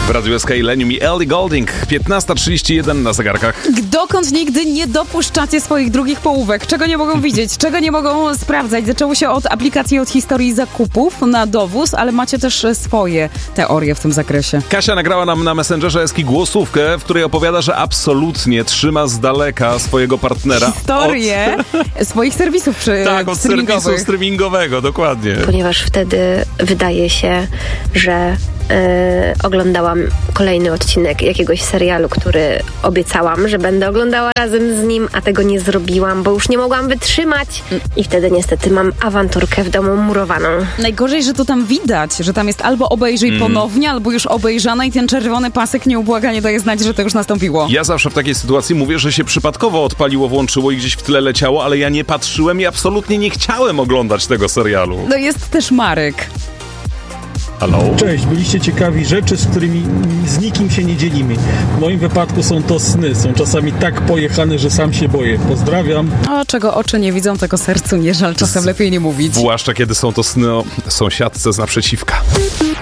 W Radiu SK Lenium i Ellie Goulding. 15:31 na zegarkach. Dokąd nigdy nie dopuszczacie swoich drugich połówek? Czego nie mogą widzieć? Czego nie mogą sprawdzać? Zaczęło się od aplikacji, od historii zakupów na dowóz, ale macie też swoje teorie w tym zakresie. Kasia nagrała nam na Messengerze SK głosówkę, w której opowiada, że absolutnie trzyma z daleka swojego partnera. Historię swoich serwisów Tak, od serwisu streamingowego, dokładnie. Ponieważ wtedy wydaje się, że oglądałam kolejny odcinek jakiegoś serialu, który obiecałam, że będę oglądała razem z nim, a tego nie zrobiłam, bo już nie mogłam wytrzymać i wtedy niestety mam awanturkę w domu murowaną. Najgorzej, że to tam widać, że tam jest albo obejrzyj ponownie, albo już obejrzana i ten czerwony pasek nieubłaganie daje znać, że to już nastąpiło. Ja zawsze w takiej sytuacji mówię, że się przypadkowo odpaliło, włączyło i gdzieś w tle leciało, ale ja nie patrzyłem i absolutnie nie chciałem oglądać tego serialu. No jest też Marek. Halo? Cześć, byliście ciekawi rzeczy, z którymi z nikim się nie dzielimy. W moim wypadku są to sny. Są czasami tak pojechane, że sam się boję. Pozdrawiam. O, czego oczy nie widzą, tego sercu nie żal. Czasem lepiej nie mówić. Zwłaszcza kiedy są to sny o sąsiadce z naprzeciwka.